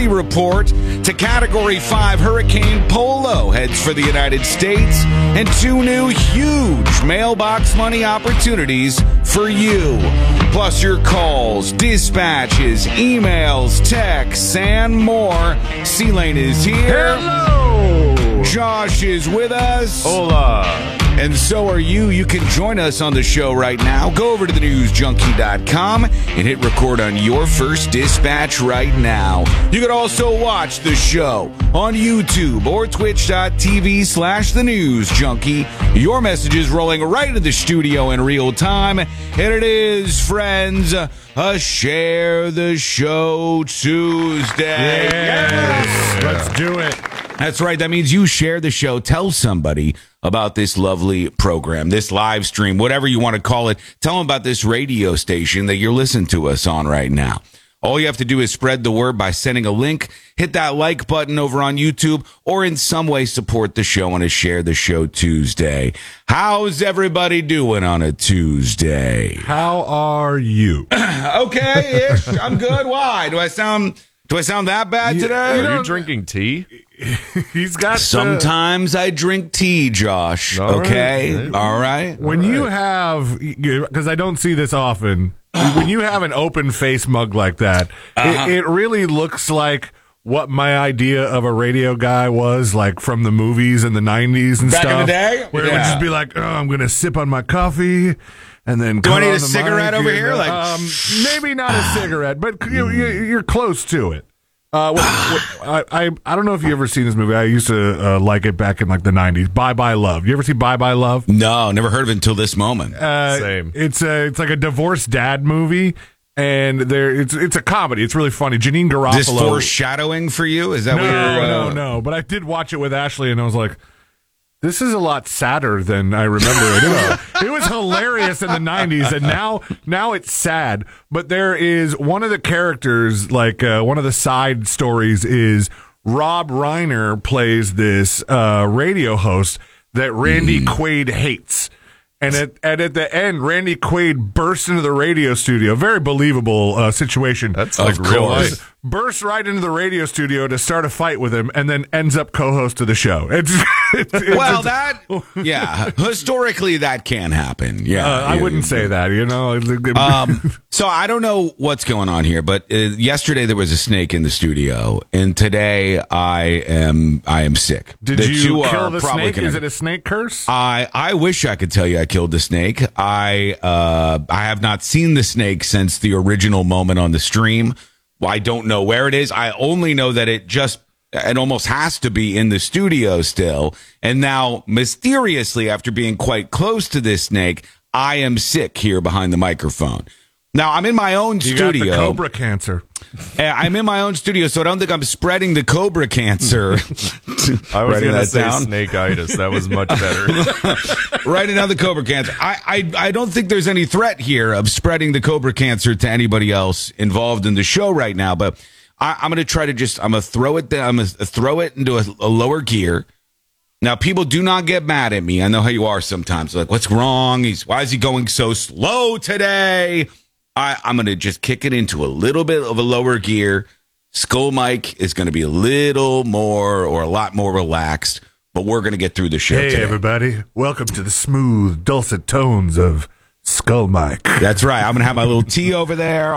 report to Category 5 Hurricane Polo heads for the United States, and 2 new huge mailbox money opportunities for you. Plus your calls, dispatches, emails, texts, and more. C-Lane is here. Hello! Josh is with us. Hola! And so are you. You can join us on the show right now. Go over to thenewsjunkie.com and hit record on your first dispatch right now. You can also watch the show on YouTube or twitch.tv/thenewsjunkie. Your messages rolling right into the studio in real time. And it is, friends, a Share the Show Tuesday. Yes. Let's do it. That's right. That means you share the show. Tell somebody about this lovely program, this live stream, whatever you want to call it. Tell them about this radio station that you're listening to us on right now. All you have to do is spread the word by sending a link, hit that like button over on YouTube, or in some way support the show on a Share the Show Tuesday. How's everybody doing on a Tuesday? How are you? Okay-ish. I'm good. Why? Do I sound that bad today? Are you drinking tea? He's got Sometimes I drink tea, Josh. All okay? right. All right. When you have, because I don't see this often, when you have an open face mug like that, it really looks like what my idea of a radio guy was, like from the movies in the 90s and Back stuff. in the day? Where it would just be like, oh, I'm going to sip on my coffie. And then Do I cut need on a the cigarette mic, over here? Maybe not a cigarette, but you're close to it. I don't know if you ever seen this movie. I used to like it back in like the 90s. Bye Bye Love. You ever see Bye Bye Love? No, never heard of it until this moment. Same. It's like a divorced dad movie, and it's a comedy. It's really funny. Janine Garofalo. This foreshadowing for you? Is that what you're... No. But I did watch it with Ashley, and I was like, this is a lot sadder than I remember it. It was hilarious in the 90s, and now it's sad. But there is one of the characters, like one of the side stories is Rob Reiner plays this radio host that Randy Quaid hates. And at the end, Randy Quaid bursts into the radio studio. Very believable situation. That's like real life. Bursts right into the radio studio to start a fight with him, and then ends up co-host of the show. Historically, that can happen. Yeah, I wouldn't say that. So I don't know what's going on here, but yesterday there was a snake in the studio, and today I am sick. Did you kill the snake? Is it a snake curse? I wish I could tell you I killed the snake. I have not seen the snake since the original moment on the stream. I don't know where it is. I only know that it almost has to be in the studio still. And now, mysteriously, after being quite close to this snake, I am sick here behind the microphone. Now, I'm in my own studio. You got the cobra cancer. I'm in my own studio, so I don't think I'm spreading the cobra cancer. I was going to say snakeitis. That was much better. Writing down the cobra cancer. I don't think there's any threat here of spreading the cobra cancer to anybody else involved in the show right now, but I'm going to try to I'm going to throw it down. I'm going to throw it into a lower gear. Now, people do not get mad at me. I know how you are sometimes. Like, what's wrong? Why is he going so slow today? I'm going to just kick it into a little bit of a lower gear. Skull Mike is going to be a little more or a lot more relaxed, but we're going to get through the show today. Hey, everybody. Welcome to the smooth, dulcet tones of Skull Mike. That's right. I'm going to have my little tea over there.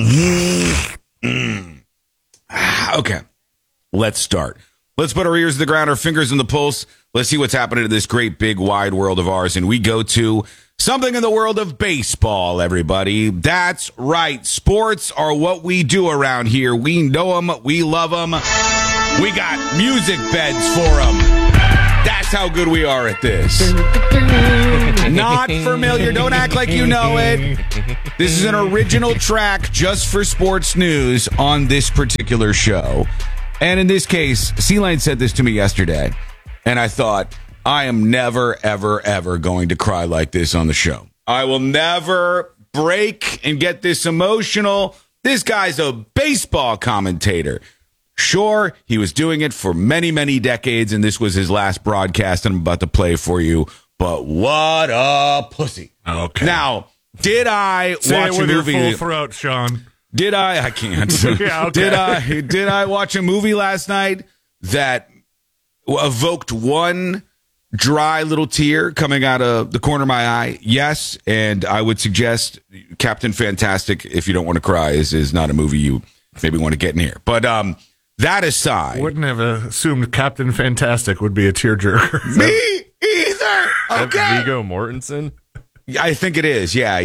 Okay. Let's start. Let's put our ears to the ground, our fingers in the pulse. Let's see what's happening in this great, big, wide world of ours. And we go to something in the world of baseball, everybody. That's right. Sports are what we do around here. We know them. We love them. We got music beds for them. That's how good we are at this. Not familiar. Don't act like you know it. This is an original track just for sports news on this particular show. And in this case, C-Lane said this to me yesterday, and I thought, I am never, ever, ever going to cry like this on the show. I will never break and get this emotional. This guy's a baseball commentator. Sure, he was doing it for many, many decades, and this was his last broadcast, and I'm about to play for you. But what a pussy. Okay. Now, did I Say watch it with a movie? your full throat, Sean. Did I can't. Yeah, okay. Did I watch a movie last night that evoked one dry little tear coming out of the corner of my eye? Yes, and I would suggest Captain Fantastic, if you don't want to cry, is not a movie you maybe want to get in here. But that aside, Wouldn't have assumed Captain Fantastic would be a tearjerker. me either. Okay, Viggo Mortensen. I think it is. Yeah.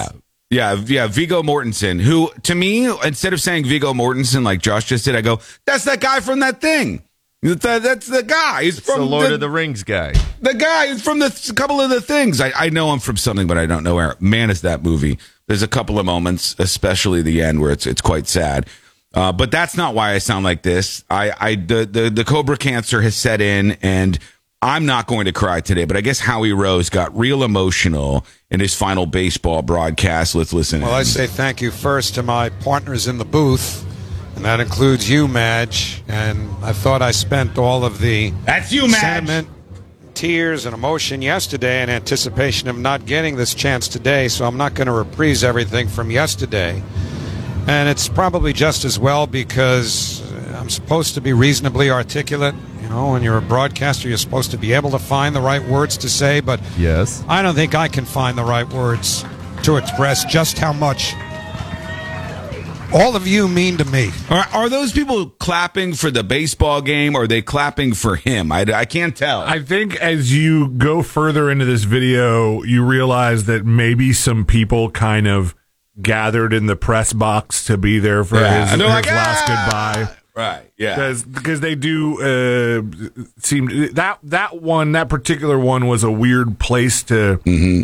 Viggo Mortensen, who to me, instead of saying Viggo Mortensen like Josh just did, I go, that's that guy from that thing. That's the guy. He's from the Lord of the Rings guy. The guy is from the couple of the things. I know him from something, but I don't know where. Man, is that movie. There's a couple of moments, especially the end, where it's quite sad. But that's not why I sound like this. The Cobra cancer has set in, and I'm not going to cry today. But I guess Howie Rose got real emotional in his final baseball broadcast. Let's listen. Well, I say thank you first to my partners in the booth. And that includes you, Madge. And I thought I spent all of the That's you, Madge. sentiment, tears, and emotion yesterday in anticipation of not getting this chance today. So I'm not going to reprise everything from yesterday. And it's probably just as well because I'm supposed to be reasonably articulate. You know, when you're a broadcaster, you're supposed to be able to find the right words to say. But Yes. I don't think I can find the right words to express just how much all of you mean to me. Are those people clapping for the baseball game, or are they clapping for him? I can't tell. I think as you go further into this video, you realize that maybe some people kind of gathered in the press box to be there for his last goodbye. Right, yeah. Because they do seem that particular one was a weird place to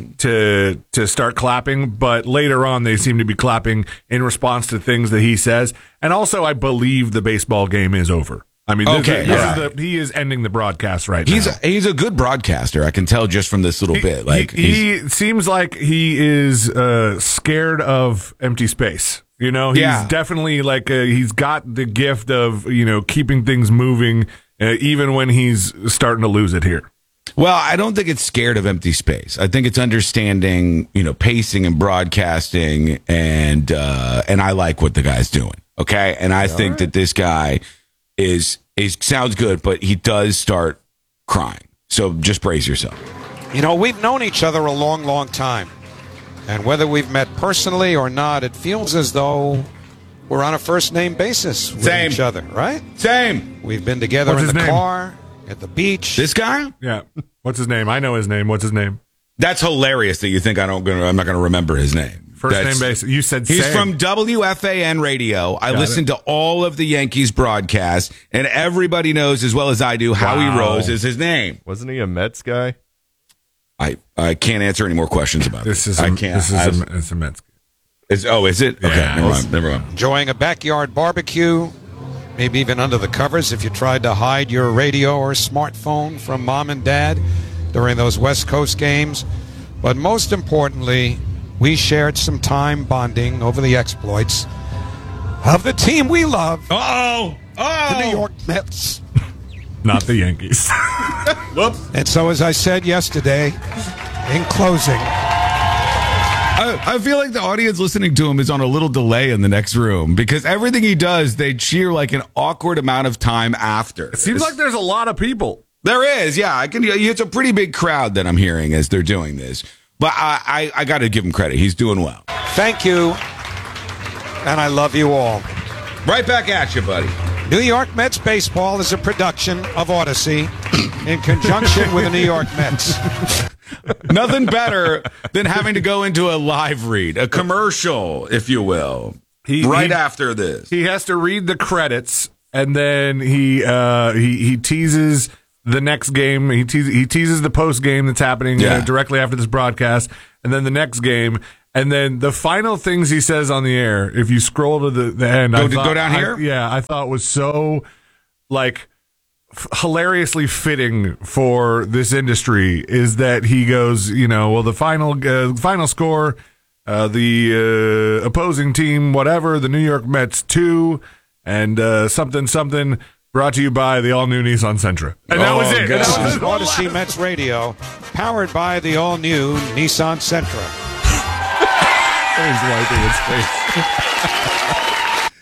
start clapping, but later on they seem to be clapping in response to things that he says. And also, I believe the baseball game is over. I mean, he is ending the broadcast right now. He's a good broadcaster. I can tell just from this little bit. Like he seems like he is scared of empty space. You know, he's definitely like he's got the gift of, you know, keeping things moving even when he's starting to lose it here. Well, I don't think it's scared of empty space. I think it's understanding, you know, pacing and broadcasting, and I like what the guy's doing. Okay, and I think that this guy is sounds good, but he does start crying. So just brace yourself. You know, we've known each other a long, long time. And whether we've met personally or not, it feels as though we're on a first-name basis with each other, right? Same. We've been together in the car, at the beach. This guy? Yeah. What's his name? I know his name. What's his name? That's hilarious that you think I'm not going to remember his name. First name basis. You said he's Sam. from WFAN Radio. I listened to all of the Yankees broadcasts, and everybody knows as well as I do Howie Rose is his name. Wasn't he a Mets guy? I can't answer any more questions about this. I can't. It's a Mets. Is it? Okay, Yeah. never mind. Enjoying a backyard barbecue, maybe even under the covers if you tried to hide your radio or smartphone from mom and dad during those West Coast games. But most importantly, we shared some time bonding over the exploits of the team we love, the New York Mets. Not the Yankees. Whoops. And so, as I said yesterday, in closing, I feel like the audience listening to him is on a little delay in the next room because everything he does, they cheer like an awkward amount of time after. It seems like there's a lot of people. There is, yeah. It's a pretty big crowd that I'm hearing as they're doing this. But I got to give him credit. He's doing well. thank you, and I love you all. Right back at you, buddy. New York Mets Baseball is a production of Odyssey in conjunction with the New York Mets. Nothing better than having to go into a live read, a commercial, if you will, after this. He has to read the credits, and then he teases the next game. He teases the post game that's happening directly after this broadcast, and then the next game. And then the final things he says on the air, if you scroll to the end, go down here? I thought was so, like, hilariously fitting for this industry is that he goes, you know, well, the final score, the opposing team, whatever, the New York Mets 2, and something, brought to you by the all-new Nissan Sentra. And that was it. This is Odyssey Mets Radio, powered by the all-new Nissan Sentra. He's wiping his face.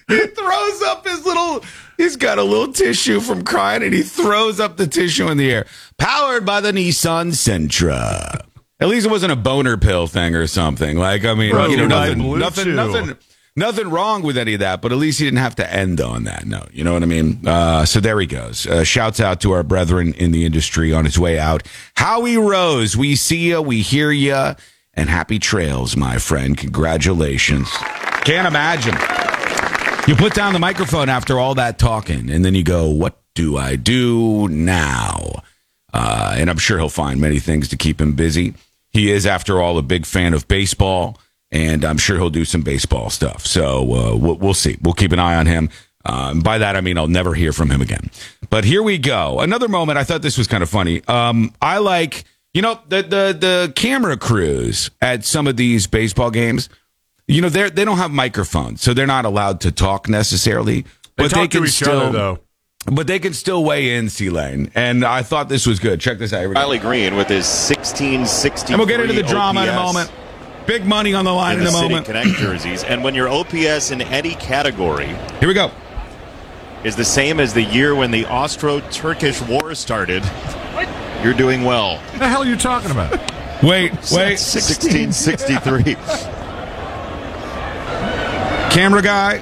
He throws up he's got a little tissue from crying, and he throws up the tissue in the air. Powered by the Nissan Sentra. At least it wasn't a boner pill thing or something. Like, I mean, nothing wrong with any of that, but at least he didn't have to end on that note. You know what I mean? So there he goes. Shouts out to our brethren in the industry on his way out. Howie Rose, we see ya, we hear ya, and happy trails, my friend. Congratulations. Can't imagine. You put down the microphone after all that talking, and then you go, what do I do now? And I'm sure he'll find many things to keep him busy. He is, after all, a big fan of baseball, and I'm sure he'll do some baseball stuff. So we'll see. We'll keep an eye on him. By that, I mean I'll never hear from him again. But here we go. Another moment. I thought this was kind of funny. I like, the camera crews at some of these baseball games. They don't have microphones, so they're not allowed to talk necessarily. But they can still, though. But they can still weigh in, C-Lane. And I thought this was good. Check this out. Riley Green with his 1663 And we'll get into the drama OPS in a moment. Big money on the line in a moment. Connect jerseys. And when your OPS in any category here we go is the same as the year when the Austro-Turkish War started, you're doing well. What the hell are you talking about? Wait. 1663. Camera guy.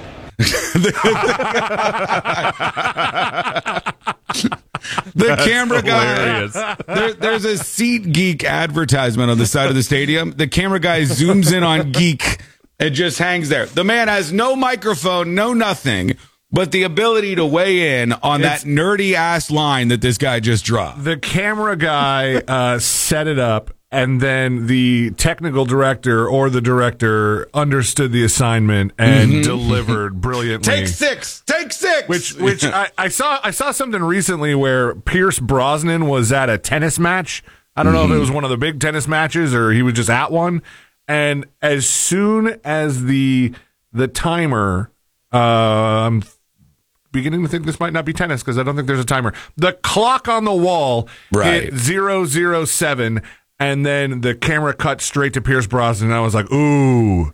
The camera guy. There's a SeatGeek advertisement on the side of the stadium. The camera guy zooms in on Geek and just hangs there. The man has no microphone, no nothing, but the ability to weigh in on that nerdy ass line that this guy just dropped. The camera guy set it up, and then the technical director or the director understood the assignment and delivered brilliantly. Take six. Which I saw something recently where Pierce Brosnan was at a tennis match. I don't know if it was one of the big tennis matches or he was just at one. And as soon as the timer, I'm beginning to think this might not be tennis because I don't think there's a timer. The clock on the wall hit 007. And then the camera cut straight to Pierce Brosnan, and I was like, ooh,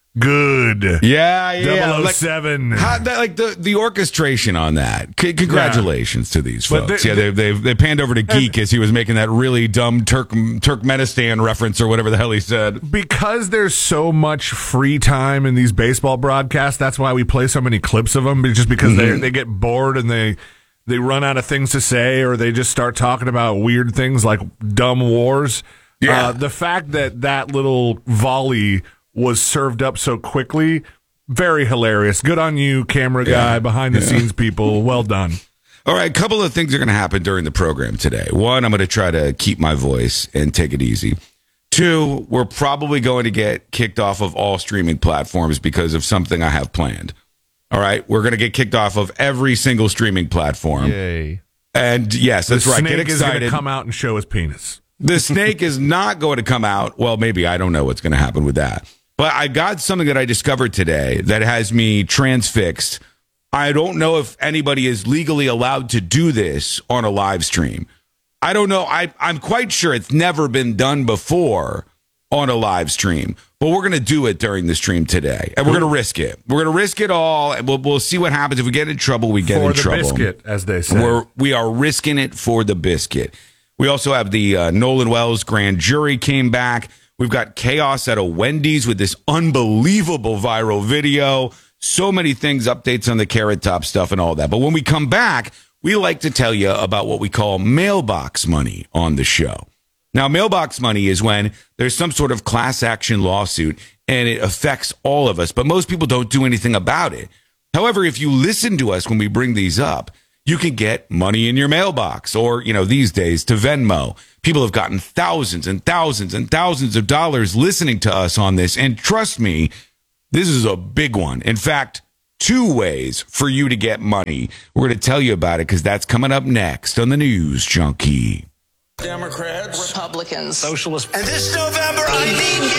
good. Yeah. 007. The orchestration on that. Congratulations to these folks. They panned over to Geek as he was making that really dumb Turkmenistan reference or whatever the hell he said. Because there's so much free time in these baseball broadcasts, that's why we play so many clips of them, just because they get bored and they run out of things to say, or they just start talking about weird things like dumb wars. Yeah. The fact that little volley was served up so quickly, very hilarious. Good on you, camera guy, behind-the-scenes people. Well done. All right, a couple of things are going to happen during the program today. One, I'm going to try to keep my voice and take it easy. Two, we're probably going to get kicked off of all streaming platforms because of something I have planned. All right, we're going to get kicked off of every single streaming platform. Yay. And yes, that's right. Get excited. The snake is going to come out and show his penis. The snake is not going to come out. Well, maybe. I don't know what's going to happen with that. But I got something that I discovered today that has me transfixed. I don't know if anybody is legally allowed to do this on a live stream. I don't know. I'm quite sure it's never been done before on a live stream. But we're going to do it during the stream today. And we're going to risk it. We're going to risk it all. And we'll see what happens. If we get in trouble, we get in trouble. For the biscuit, as they say. We are risking it for the biscuit. We also have the Nolan Wells grand jury came back. We've got chaos at a Wendy's with this unbelievable viral video. So many things, updates on the Carrot Top stuff and all that. But when we come back, we like to tell you about what we call mailbox money on the show. Now, mailbox money is when there's some sort of class action lawsuit and it affects all of us, but most people don't do anything about it. However, if you listen to us when we bring these up, you can get money in your mailbox or, these days to Venmo. People have gotten thousands and thousands and thousands of dollars listening to us on this. And trust me, this is a big one. In fact, 2 ways for you to get money. We're going to tell you about it because that's coming up next on the News Junkie. Democrats, Republicans, Socialists. And this November, I need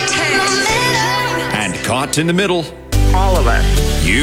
10. And caught in the middle. All of us. You.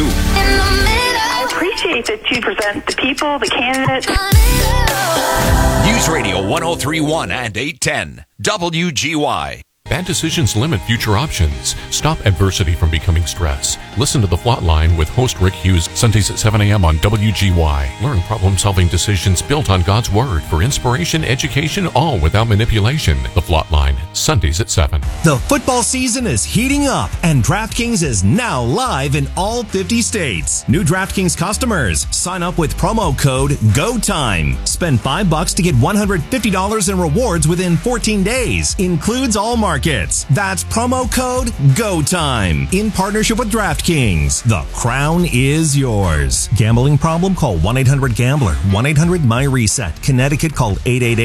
I appreciate that you present the people, the candidates. News Radio 103.1 and 810. WGY. Bad decisions limit future options. Stop adversity from becoming stress. Listen to The Flatline with host Rick Hughes, Sundays at 7 a.m. on WGY. Learn problem-solving decisions built on God's Word for inspiration, education, all without manipulation. The Flatline, Sundays at 7. The football season is heating up, and DraftKings is now live in all 50 states. New DraftKings customers, sign up with promo code GOTIME. Spend $5 to get $150 in rewards within 14 days. Includes all markets. That's promo code GOTIME. In partnership with DraftKings, the crown is yours. Gambling problem? Call 1-800-GAMBLER. 1-800-MY-RESET. Connecticut, call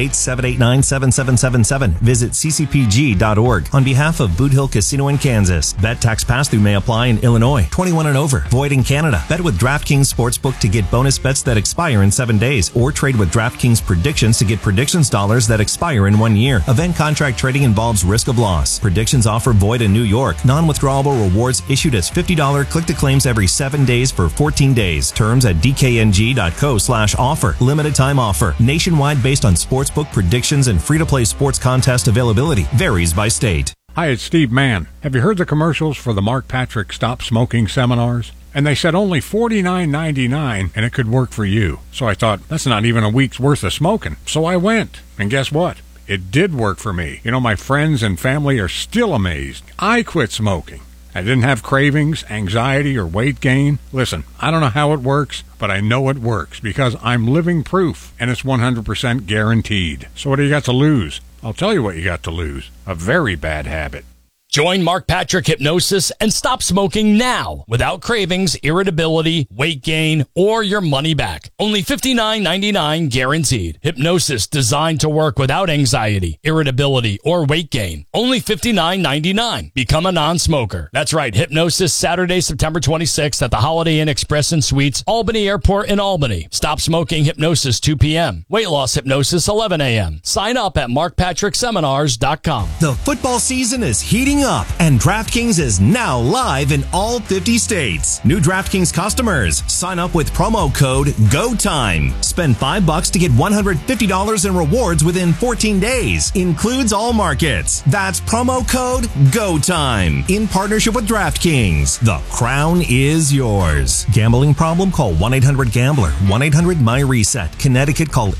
888-789-7777. Visit ccpg.org. On behalf of Boot Hill Casino in Kansas. Bet tax pass-through may apply in Illinois. 21 and over. Void in Canada. Bet with DraftKings Sportsbook to get bonus bets that expire in 7 days. Or trade with DraftKings Predictions to get predictions dollars that expire in 1 year. Event contract trading involves risk of loss. Predictions offer void in New York. Non-withdrawable rewards issued as $50 click-to-claims every 7 days for 14 days. Terms at dkng.co/offer. Limited time offer. Nationwide based on sportsbook predictions and free-to-play sports contest availability. Varies by state. Hi, it's Steve Mann. Have you heard the commercials for the Mark Patrick Stop Smoking seminars? And they said only $49.99 and it could work for you. So I thought, that's not even a week's worth of smoking. So I went. And guess what? It did work for me. You know, my friends and family are still amazed. I quit smoking. I didn't have cravings, anxiety, or weight gain. Listen, I don't know how it works, but I know it works because I'm living proof, and it's 100% guaranteed. So what do you got to lose? I'll tell you what you got to lose. A very bad habit. Join Mark Patrick Hypnosis and stop smoking now without cravings, irritability, weight gain, or your money back. Only $59.99 guaranteed. Hypnosis designed to work without anxiety, irritability, or weight gain. Only $59.99. Become a non-smoker. That's right. Hypnosis Saturday, September 26th at the Holiday Inn Express and Suites, Albany Airport in Albany. Stop smoking hypnosis 2 p.m. Weight loss hypnosis 11 a.m. Sign up at markpatrickseminars.com. The football season is heating up, and DraftKings is now live in all 50 states. New DraftKings customers, sign up with promo code GOTIME. Spend $5 to get $150 in rewards within 14 days. Includes all markets. That's promo code GOTIME. In partnership with DraftKings, the crown is yours. Gambling problem? Call 1-800-GAMBLER. 1-800-MY-RESET. Connecticut, call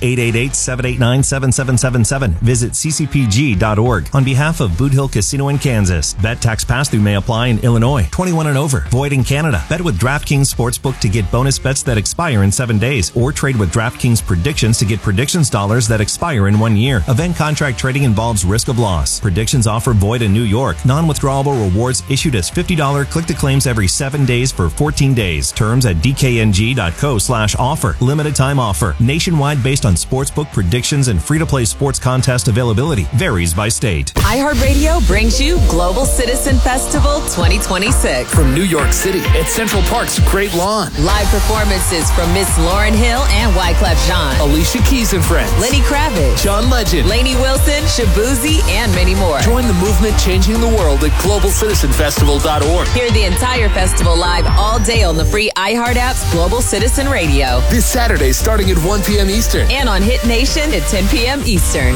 888-789-7777. Visit ccpg.org. On behalf of Boot Hill Casino in Kansas. Bet tax pass-through may apply in Illinois. 21 and over. Void in Canada. Bet with DraftKings Sportsbook to get bonus bets that expire in 7 days. Or trade with DraftKings Predictions to get predictions dollars that expire in 1 year. Event contract trading involves risk of loss. Predictions offer void in New York. Non-withdrawable rewards issued as $50 click-to-claims every 7 days for 14 days. Terms at dkng.co/offer. Limited time offer. Nationwide based on sportsbook predictions and free-to-play sports contest availability. Varies by state. iHeartRadio brings you Global Citizen Festival 2026. From New York City at Central Park's Great Lawn. Live performances from Miss Lauryn Hill and Wyclef Jean. Alicia Keys and Friends. Lenny Kravitz. John Legend. Lainey Wilson, Shabuzi, and many more. Join the movement changing the world at globalcitizenfestival.org. Hear the entire festival live all day on the free iHeart app's Global Citizen Radio. This Saturday starting at 1 p.m. Eastern. And on Hit Nation at 10 p.m. Eastern.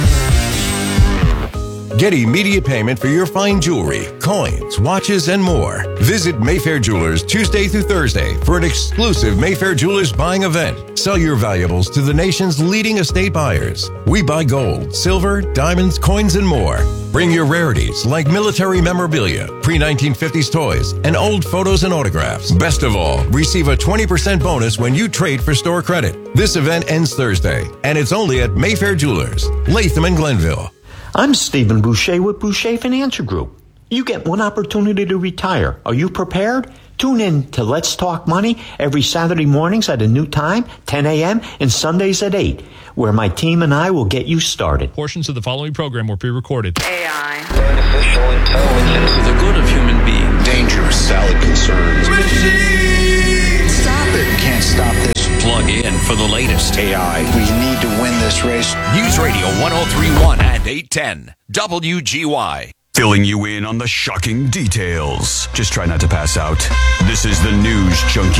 Get immediate payment for your fine jewelry, coins, watches, and more. Visit Mayfair Jewelers Tuesday through Thursday for an exclusive Mayfair Jewelers buying event. Sell your valuables to the nation's leading estate buyers. We buy gold, silver, diamonds, coins, and more. Bring your rarities like military memorabilia, pre-1950s toys, and old photos and autographs. Best of all, receive a 20% bonus when you trade for store credit. This event ends Thursday, and it's only at Mayfair Jewelers, Latham and Glenville. I'm Stephen Boucher with Boucher Financial Group. You get one opportunity to retire. Are you prepared? Tune in to Let's Talk Money every Saturday mornings at a new time, 10 a.m., and Sundays at 8, where my team and I will get you started. Portions of the following program were pre-recorded. AI. Artificial intelligence. For the good of human beings. Dangerous, valid concerns. Machine! Stop it. Can't stop this. Plug in for the latest. AI. We need to win this race. News Radio 103.1 and 810. WGY. Filling you in on the shocking details. Just try not to pass out. This is the News Junkie.